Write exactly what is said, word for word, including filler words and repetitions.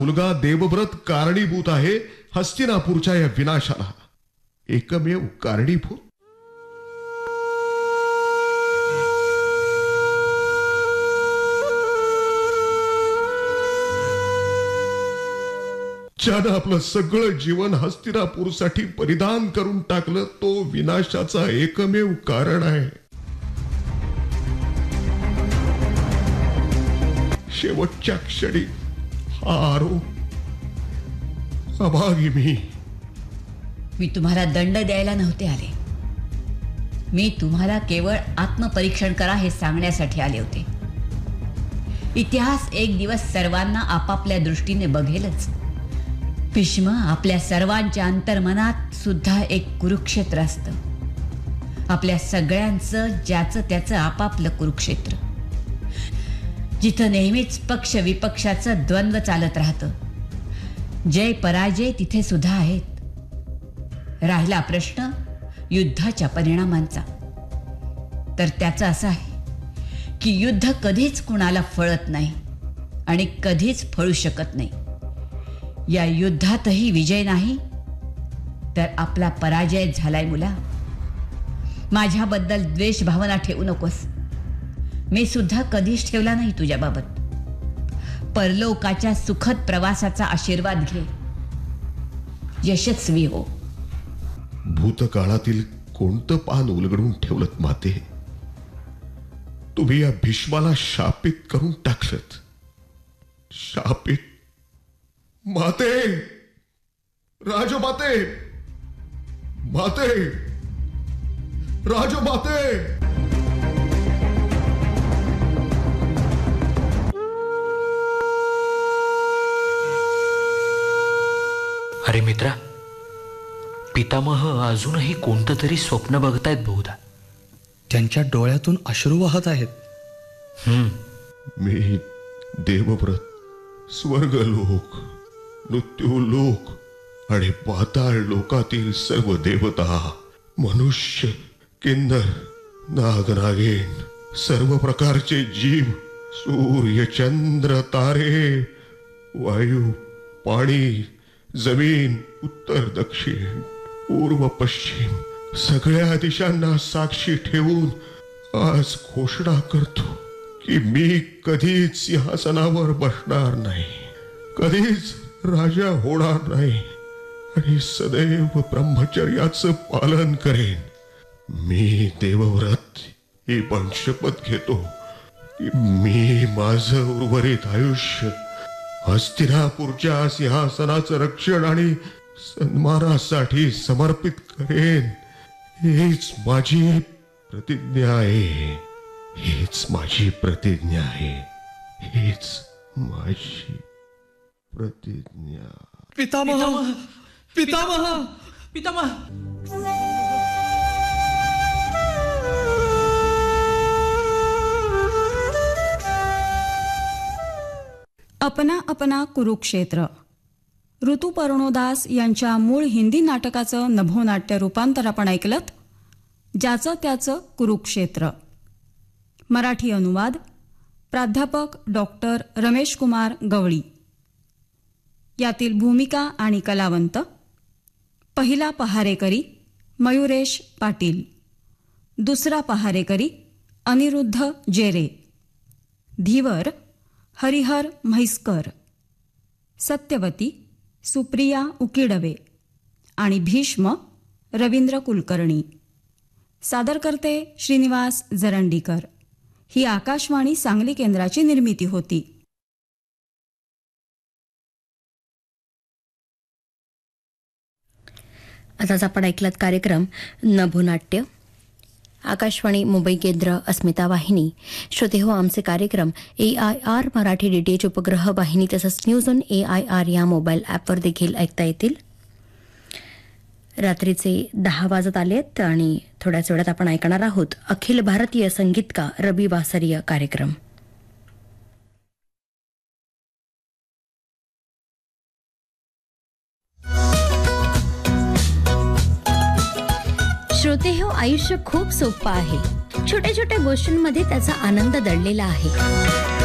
मुलगा देवव्रत कारणीभूत आहे हस्तिनापूरच्या या विनाशाला. एकमेव कारणीभूत. ज्यानं आपलं सगळं जीवन हस्तिनापूरसाठी परिधान करून टाकलं तो विनाशाचा एकमेव कारण आहे. शेवटच्या क्षणी हा आरोप. अभागी मी मी तुम्हाला दंड द्यायला नव्हते आले. मी तुम्हाला केवळ आत्मपरीक्षण करा हे सांगण्यासाठी आले होते. इतिहास एक दिवस सर्वांना आपापल्या दृष्टीने बघेलच. भीष्म आपल्या सर्वांच्या अंतर्मनात सुद्धा एक कुरुक्षेत्र असतं. आपल्या सगळ्यांचं ज्याचं त्याचं आपापलं कुरुक्षेत्र, जिथं नेहमीच पक्ष विपक्षाचं द्वंद्व चालत राहतं. जय पराजय तिथे सुद्धा आहेत. राहिला प्रश्न युद्धाच्या परिणामांचा, तर त्याचं असं आहे की युद्ध कधीच कुणाला फळत नाही आणि कधीच फळू शकत नाही. या युद्धातही विजय नाही तर आपला पराजय झालाय. मुला, माझ्याबद्दल द्वेष भावना ठेवू नकोस. मी सुद्धा कधीच ठेवला नाही तुझ्याबाबत. परलोकाच्या सुखद प्रवासाचा आशीर्वाद घे. यशस्वी हो. भूतकाळातील कोणतं पान उलगडून ठेवलं माते? तुम्ही या भीष्माला शापित करून टाकलत. शापित माते, राजमाते, माते, राजमाते. अरे मित्रा, पितामह अजूनही कोणतं तरी स्वप्न बघतायत बहुधा. त्यांच्या डोळ्यातून अश्रू वाहत आहेत. हम्म मी देवव्रत, स्वर्गलोक, मृत्यूलोक आणि पाताळ लोकातील सर्व देवता, मनुष्य, किन्नर, नागनागेन, सर्व प्रकारचे जीव, सूर्य, चंद्र, तारे, वायू, पाणी, जमीन, उत्तर दक्षिण, पूर्व पश्चिम, सगळ्या दिशांना साक्षी ठेवून आज घोषणा करतो की मी कधीच सिंहासनावर बसणार नाही, कधीच राजा होणार नाही आणि सदैव ब्रह्मचर्याचं पालन करेन. मी देवव्रत ही पण शपथ घेतो की मी माझं उर्वरित आयुष्य हस्तिनापूरच्या सिंहासनाचं रक्षण आणि सन्मानासाठी समर्पित करेन. हीच माझी प्रतिज्ञा आहे. हीच माझी प्रतिज्ञा आहे. हीच माझी प्रतिज्ञा. पितामह, पितामह, पितामह. अपना अपना कुरुक्षेत्र. ऋतुपर्णोदास यांच्या मूळ हिंदी नाटकाचं नभोनाट्य रूपांतर आपण ऐकलत. ज्याचं त्याचं कुरुक्षेत्र. मराठी अनुवाद प्राध्यापक डॉक्टर रमेश कुमार गवळी. यातील भूमिका आणि कलावंत: पहिला पहारेकरी मयुरेश पाटील, दुसरा पहारेकरी अनिरुद्ध जेरे, धीवर हरिहर म्हैसकर, सत्यवती सुप्रिया उकिडवे आणि भीष्म रवींद्र कुलकर्णी. सादरकर्ते श्रीनिवास जरंडीकर. ही आकाशवाणी सांगली केंद्राची निर्मिती होती. आताच आपण ऐकलात कार्यक्रम नभोनाट्य. आकाशवाणी मुंबई केंद्र, अस्मिता वाहिनी. श्रोते हो, आमचे कार्यक्रम ए आय आर मराठी डीटीएच उपग्रह वाहिनी तसंच news on A I R या मोबाईल ॲपवर देखील ऐकता येतील. रात्रीचे दहा वाजत आलेत आणि थोड्याच वेळात आपण ऐकणार आहोत अखिल भारतीय संगीतकार रबी बासरीय कार्यक्रम. श्रोते हो, आयुष्य खूप सोपं आहे. छोट्या छोट्या गोष्टींमध्ये त्याचा आनंद दडलेला आहे.